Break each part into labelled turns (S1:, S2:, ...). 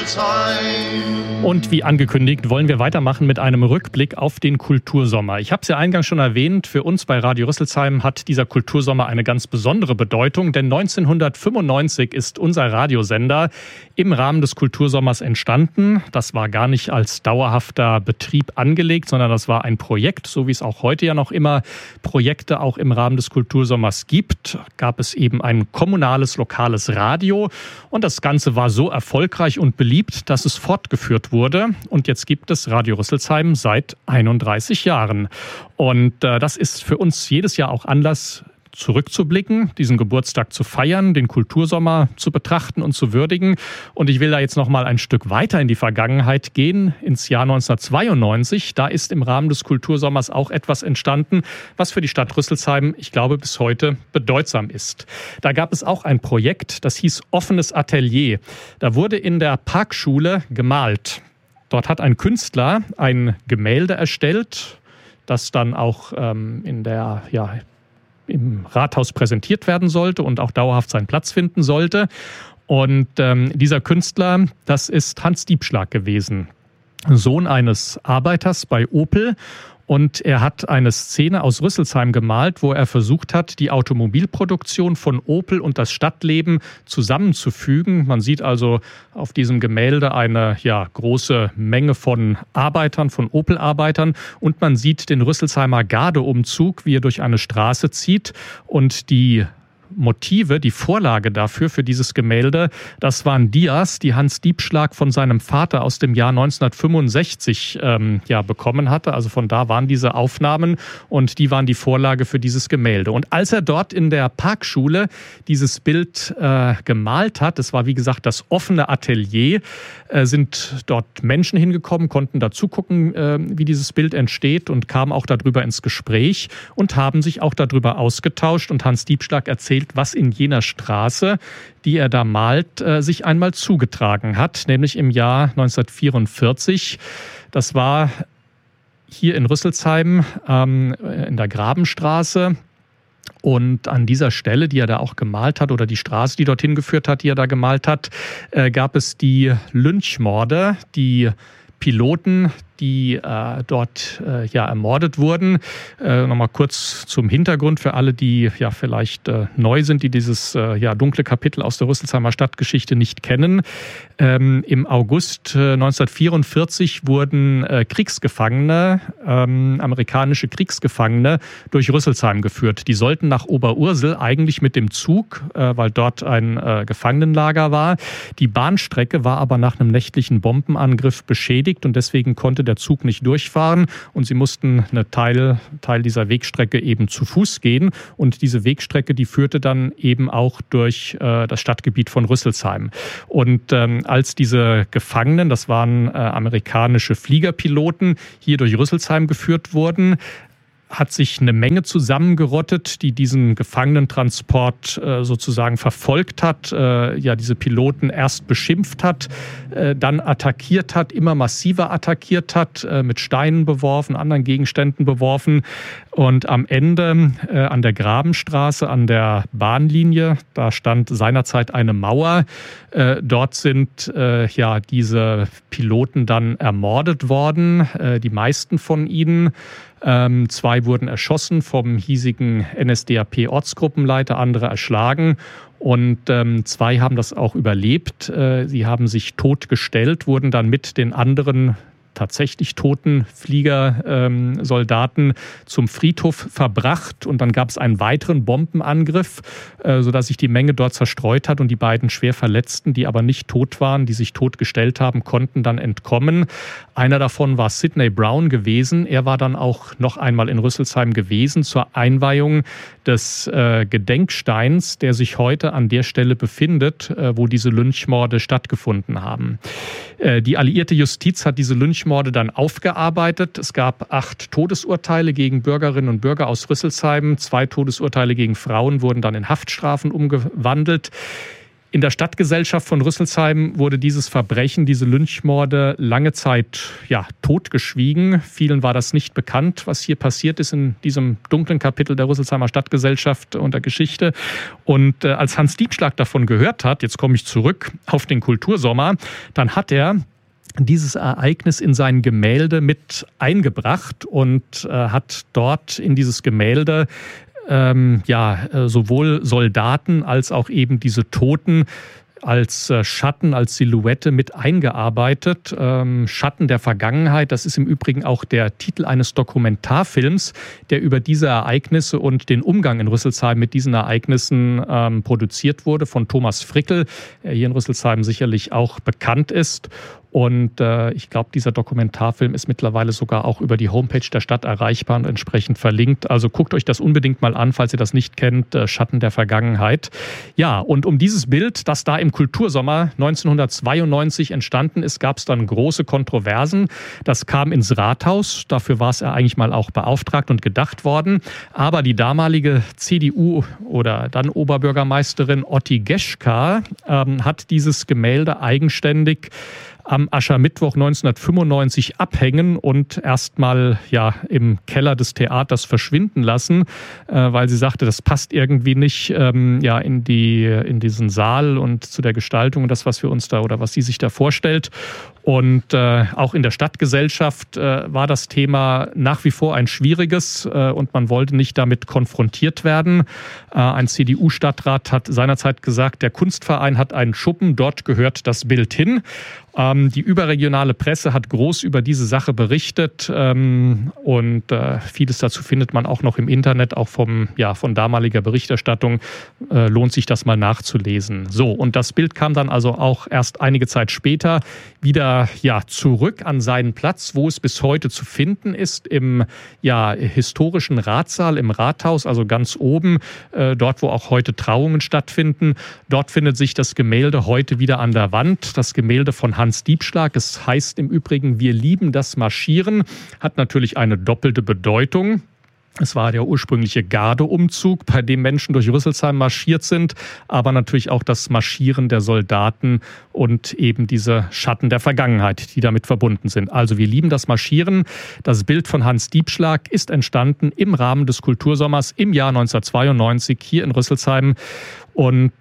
S1: Rüsselsheim.
S2: Und wie angekündigt wollen wir weitermachen mit einem Rückblick auf den Kultursommer. Ich habe es ja eingangs schon erwähnt, für uns bei Radio Rüsselsheim hat dieser Kultursommer eine ganz besondere Bedeutung, denn 1995 ist unser Radiosender im Rahmen des Kultursommers entstanden. Das war gar nicht als dauerhafter Betrieb angelegt, sondern das war ein Projekt, so wie es auch heute ja noch immer Projekte auch im Rahmen des Kultursommers gibt. Gab es eben ein kommunales, lokales Radio und das Ganze war so erfolgreich und beliebt, dass es fortgeführt wurde. Und jetzt gibt es Radio Rüsselsheim seit 31 Jahren. Und das ist für uns jedes Jahr auch Anlass, zurückzublicken, diesen Geburtstag zu feiern, den Kultursommer zu betrachten und zu würdigen. Und ich will da jetzt noch mal ein Stück weiter in die Vergangenheit gehen, ins Jahr 1992. Da ist im Rahmen des Kultursommers auch etwas entstanden, was für die Stadt Rüsselsheim, ich glaube, bis heute bedeutsam ist. Da gab es auch ein Projekt, das hieß Offenes Atelier. Da wurde in der Parkschule gemalt. Dort hat ein Künstler ein Gemälde erstellt, das dann auch im Rathaus präsentiert werden sollte und auch dauerhaft seinen Platz finden sollte. Und dieser Künstler, das ist Hans Diebschlag gewesen, Sohn eines Arbeiters bei Opel. Und er hat eine Szene aus Rüsselsheim gemalt, wo er versucht hat, die Automobilproduktion von Opel und das Stadtleben zusammenzufügen. Man sieht also auf diesem Gemälde eine große Menge von Arbeitern, von Opel-Arbeitern. Und man sieht den Rüsselsheimer Gardeumzug, wie er durch eine Straße zieht. Und die Motive, die Vorlage dafür, für dieses Gemälde, das waren Dias, die Hans Diebschlag von seinem Vater aus dem Jahr 1965 bekommen hatte. Also von da waren diese Aufnahmen und die waren die Vorlage für dieses Gemälde. Und als er dort in der Parkschule dieses Bild gemalt hat, das war wie gesagt das offene Atelier, sind dort Menschen hingekommen, konnten da zugucken, wie dieses Bild entsteht und kamen auch darüber ins Gespräch und haben sich auch darüber ausgetauscht. Und Hans Diebschlag erzählt, was in jener Straße, die er da malt, sich einmal zugetragen hat, nämlich im Jahr 1944. Das war hier in Rüsselsheim in der Grabenstraße. Und an dieser Stelle, die er da auch gemalt hat, oder die Straße, die dorthin geführt hat, die er da gemalt hat, gab es die Lynchmorde, die Piloten, die dort ermordet wurden. Nochmal kurz zum Hintergrund für alle, die vielleicht neu sind, die dieses dunkle Kapitel aus der Rüsselsheimer Stadtgeschichte nicht kennen. Im August 1944 wurden Kriegsgefangene, amerikanische Kriegsgefangene, durch Rüsselsheim geführt. Die sollten nach Oberursel eigentlich mit dem Zug, weil dort ein Gefangenenlager war. Die Bahnstrecke war aber nach einem nächtlichen Bombenangriff beschädigt und deswegen konnte der Zug nicht durchfahren und sie mussten einen Teil dieser Wegstrecke eben zu Fuß gehen. Und diese Wegstrecke, die führte dann eben auch durch das Stadtgebiet von Rüsselsheim. Und als diese Gefangenen, das waren amerikanische Fliegerpiloten, hier durch Rüsselsheim geführt wurden, hat sich eine Menge zusammengerottet, die diesen Gefangenentransport sozusagen verfolgt hat, diese Piloten erst beschimpft hat, dann attackiert hat, immer massiver attackiert hat, mit Steinen beworfen, anderen Gegenständen beworfen. Und am Ende an der Grabenstraße, an der Bahnlinie, da stand seinerzeit eine Mauer. Dort sind diese Piloten dann ermordet worden, die meisten von ihnen. 2 wurden erschossen vom hiesigen NSDAP-Ortsgruppenleiter, andere erschlagen. Und 2 haben das auch überlebt. Sie haben sich totgestellt, wurden dann mit den anderen tatsächlich toten Fliegersoldaten zum Friedhof verbracht. Und dann gab es einen weiteren Bombenangriff, sodass sich die Menge dort zerstreut hat. Und die beiden schwer Verletzten, die aber nicht tot waren, die sich totgestellt haben, konnten dann entkommen. Einer davon war Sidney Brown gewesen. Er war dann auch noch einmal in Rüsselsheim gewesen zur Einweihung des Gedenksteins, der sich heute an der Stelle befindet, wo diese Lynchmorde stattgefunden haben. Die alliierte Justiz hat diese Lynchmorde dann aufgearbeitet. Es gab 8 Todesurteile gegen Bürgerinnen und Bürger aus Rüsselsheim. 2 Todesurteile gegen Frauen wurden dann in Haftstrafen umgewandelt. In der Stadtgesellschaft von Rüsselsheim wurde dieses Verbrechen, diese Lynchmorde lange Zeit totgeschwiegen. Vielen war das nicht bekannt, was hier passiert ist in diesem dunklen Kapitel der Rüsselsheimer Stadtgesellschaft und der Geschichte. Und als Hans Diebschlag davon gehört hat, jetzt komme ich zurück auf den Kultursommer, dann hat er dieses Ereignis in sein Gemälde mit eingebracht und hat dort in dieses Gemälde sowohl Soldaten als auch eben diese Toten als Schatten, als Silhouette mit eingearbeitet. Schatten der Vergangenheit, das ist im Übrigen auch der Titel eines Dokumentarfilms, der über diese Ereignisse und den Umgang in Rüsselsheim mit diesen Ereignissen produziert wurde von Thomas Frickel, der hier in Rüsselsheim sicherlich auch bekannt ist. Und ich glaube, dieser Dokumentarfilm ist mittlerweile sogar auch über die Homepage der Stadt erreichbar und entsprechend verlinkt. Also guckt euch das unbedingt mal an, falls ihr das nicht kennt, Schatten der Vergangenheit. Ja, und um dieses Bild, das da im Kultursommer 1992 entstanden ist, gab es dann große Kontroversen. Das kam ins Rathaus, dafür war es ja eigentlich mal auch beauftragt und gedacht worden. Aber die damalige CDU oder dann Oberbürgermeisterin Otti Geschka hat dieses Gemälde eigenständig am Aschermittwoch 1995 abhängen und erstmal im Keller des Theaters verschwinden lassen, weil sie sagte, das passt irgendwie nicht in diesen Saal und zu der Gestaltung und das, was wir uns da oder was sie sich da vorstellt. Und auch in der Stadtgesellschaft war das Thema nach wie vor ein schwieriges und man wollte nicht damit konfrontiert werden. Ein CDU-Stadtrat hat seinerzeit gesagt, der Kunstverein hat einen Schuppen, dort gehört das Bild hin. Die überregionale Presse hat groß über diese Sache berichtet und vieles dazu findet man auch noch im Internet, auch von damaliger Berichterstattung. Lohnt sich das mal nachzulesen. So, und das Bild kam dann also auch erst einige Zeit später wieder zurück an seinen Platz, wo es bis heute zu finden ist, im historischen Ratssaal im Rathaus, also ganz oben, dort, wo auch heute Trauungen stattfinden. Dort findet sich das Gemälde heute wieder an der Wand. Das Gemälde von Hans Diebschlag. Es heißt im Übrigen, wir lieben das Marschieren, hat natürlich eine doppelte Bedeutung. Es war der ursprüngliche Gardeumzug, bei dem Menschen durch Rüsselsheim marschiert sind, aber natürlich auch das Marschieren der Soldaten und eben diese Schatten der Vergangenheit, die damit verbunden sind. Also wir lieben das Marschieren. Das Bild von Hans Diebschlag ist entstanden im Rahmen des Kultursommers im Jahr 1992 hier in Rüsselsheim. Und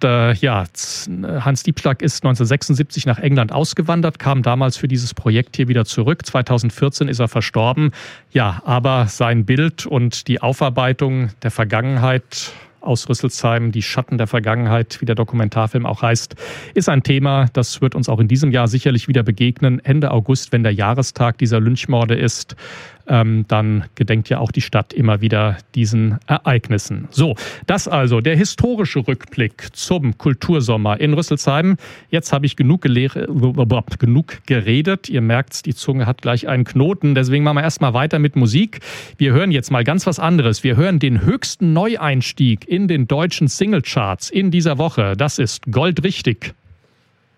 S2: Hans Diebschlag ist 1976 nach England ausgewandert, kam damals für dieses Projekt hier wieder zurück. 2014 ist er verstorben. Ja, aber sein Bild und die Aufarbeitung der Vergangenheit aus Rüsselsheim, die Schatten der Vergangenheit, wie der Dokumentarfilm auch heißt, ist ein Thema, das wird uns auch in diesem Jahr sicherlich wieder begegnen. Ende August, wenn der Jahrestag dieser Lynchmorde ist, dann gedenkt ja auch die Stadt immer wieder diesen Ereignissen. So, das also der historische Rückblick zum Kultursommer in Rüsselsheim. Jetzt habe ich genug geredet. Ihr merkt, die Zunge hat gleich einen Knoten. Deswegen machen wir erstmal weiter mit Musik. Wir hören jetzt mal ganz was anderes. Wir hören den höchsten Neueinstieg in den deutschen Singlecharts in dieser Woche. Das ist Goldrichtig.